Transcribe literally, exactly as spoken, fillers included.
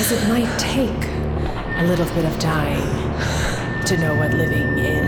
as it might take a little bit of time to know what living is.